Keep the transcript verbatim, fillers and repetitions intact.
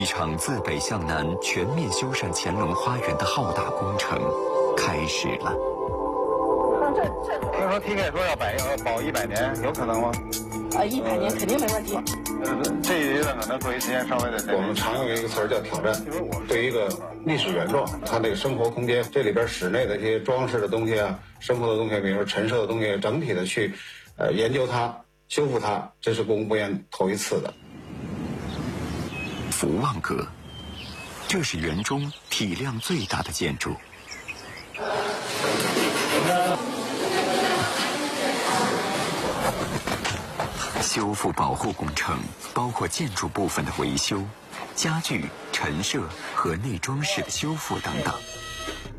一场自北向南全面修缮乾隆花园的浩大工程开始了。 听说 T K 说要百要保一百年，有可能吗？ 呃，一百年肯定没问题。 呃，这一段可能作为时间稍微的。 我们常用一个词儿叫挑战。对于一个历史原状，它这个生活空间，这里边室内的一些装饰的东西啊，生活的东西，比如说陈设的东西，整体的去呃研究它、修复它，这是国务院头一次的。 福旺阁，这是园中体量最大的建筑。修复保护工程包括建筑部分的维修、家具、陈设和内装饰的修复等等。